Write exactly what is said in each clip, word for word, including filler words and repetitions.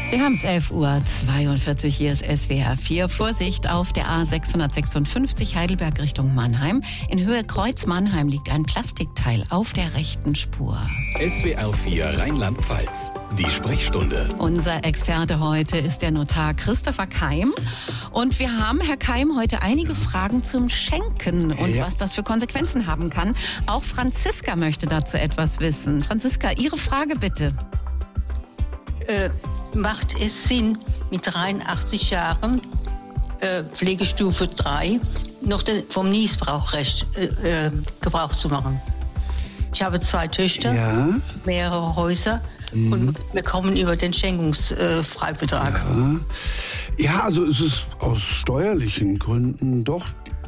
Wir haben es elf Uhr zweiundvierzig, hier ist S W R vier. Vorsicht auf der A sechshundertsechsundfünfzig Heidelberg Richtung Mannheim. In Höhe Kreuz Mannheim liegt ein Plastikteil auf der rechten Spur. S W R vier Rheinland-Pfalz, die Sprechstunde. Unser Experte heute ist der Notar Christopher Keim. Und wir haben, Herr Keim, heute einige Fragen zum Schenken und Ja. was das für Konsequenzen haben kann. Auch Franziska möchte dazu etwas wissen. Franziska, Ihre Frage bitte. Äh, macht es Sinn, mit dreiundachtzig Jahren, äh, Pflegestufe drei, noch de, vom Niesbrauchrecht äh, äh, Gebrauch zu machen? Ich habe zwei Töchter, Ja. mehrere Häuser mhm. und wir kommen über den Schenkungsfreibetrag. Ja. ja, also es ist aus steuerlichen Gründen doch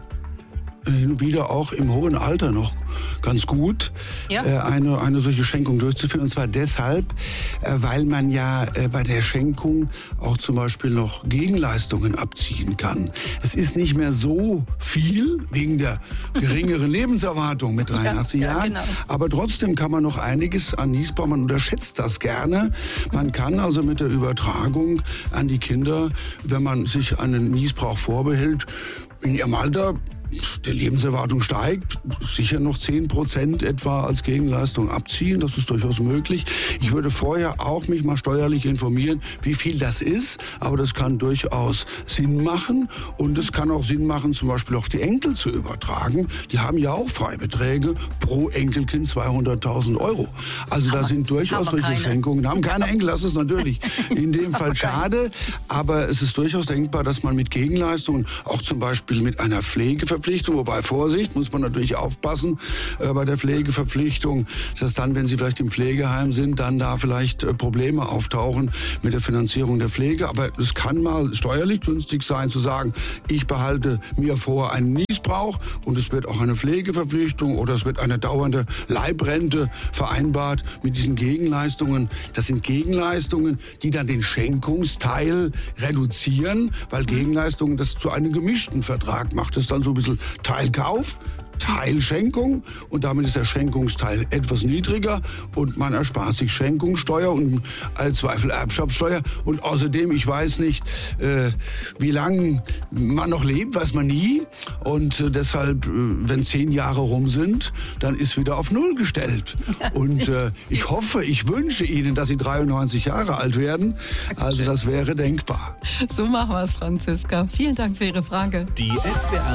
hin und wieder auch im hohen Alter noch ganz gut, Ja. äh, eine, eine solche Schenkung durchzuführen. Und zwar deshalb, äh, weil man ja äh, bei der Schenkung auch zum Beispiel noch Gegenleistungen abziehen kann. Es ist nicht mehr so viel wegen der geringeren Lebenserwartung mit dreiundachtzig Ja, ja, Jahren. genau. Aber trotzdem kann man noch einiges an Niesbrauch, man unterschätzt das gerne. Man kann also mit der Übertragung an die Kinder, wenn man sich einen Niesbrauch vorbehält, in ihrem Alter, der Lebenserwartung steigt, sicher noch zehn Prozent etwa als Gegenleistung abziehen. Das ist durchaus möglich. Ich würde vorher auch mich mal steuerlich informieren, wie viel das ist. Aber das kann durchaus Sinn machen. Und es kann auch Sinn machen, zum Beispiel auf die Enkel zu übertragen. Die haben ja auch Freibeträge pro Enkelkind zweihunderttausend Euro. Also da sind durchaus haben wir solche keine. Schenkungen. Haben keine Enkel, das ist natürlich in dem Fall schade. Aber es ist durchaus denkbar, dass man mit Gegenleistungen, auch zum Beispiel mit einer Pflegeverpflichtung, wobei Vorsicht, muss man natürlich aufpassen äh, bei der Pflegeverpflichtung, dass dann, wenn Sie vielleicht im Pflegeheim sind, dann da vielleicht äh, Probleme auftauchen mit der Finanzierung der Pflege. Aber es kann mal steuerlich günstig sein, zu sagen, ich behalte mir vor einen Niesbrauch und es wird auch eine Pflegeverpflichtung oder es wird eine dauernde Leibrente vereinbart mit diesen Gegenleistungen. Das sind Gegenleistungen, die dann den Schenkungsteil reduzieren, weil Gegenleistungen das zu einem gemischten Vertrag macht. Das ist dann so ein bisschen Teilkauf, Teilschenkung und damit ist der Schenkungsteil etwas niedriger und man erspart sich Schenkungssteuer und als Zweifel Erbschaftssteuer und außerdem, ich weiß nicht, äh, wie lange man noch lebt, weiß man nie und äh, deshalb, äh, wenn zehn Jahre rum sind, dann ist wieder auf Null gestellt und äh, ich hoffe, ich wünsche Ihnen, dass Sie dreiundneunzig Jahre alt werden, also das wäre denkbar. So machen wir es, Franziska. Vielen Dank für Ihre Frage. Die S W R